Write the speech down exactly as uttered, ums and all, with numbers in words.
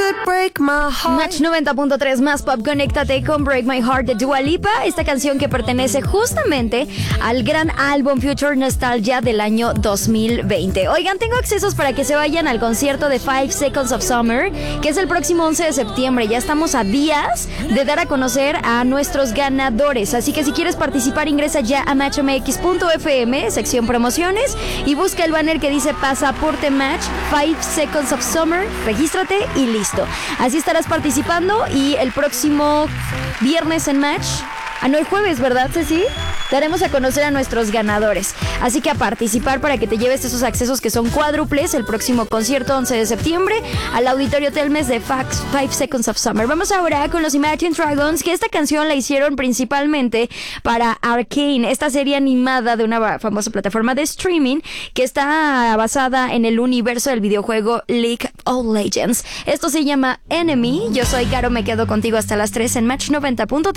break my heart. Match noventa punto tres más pop, conéctate con Break My Heart de Dua Lipa, esta canción que pertenece justamente al gran álbum Future Nostalgia del año dos mil veinte. Oigan, tengo accesos para que se vayan al concierto de Five Seconds of Summer, que es el próximo once de septiembre. Ya estamos a días de dar a conocer a nuestros ganadores, así que si quieres participar ingresa ya a match m x punto f m, sección promociones, y busca el banner que dice Pasaporte Match Five Seconds of Summer, regístrate y listo. Así estarás participando y el próximo viernes en Match, ah no, el jueves, ¿verdad, Ceci? Daremos a conocer a nuestros ganadores. Así que a participar para que te lleves esos accesos que son cuádruples el próximo concierto once de septiembre al Auditorio Telmes de Five Seconds of Summer. Vamos ahora con los Imagine Dragons, que esta canción la hicieron principalmente para Arcane, esta serie animada de una famosa plataforma de streaming que está basada en el universo del videojuego League of Legends. Esto se llama Enemy. Yo soy Caro, me quedo contigo hasta las tres en Match noventa punto tres.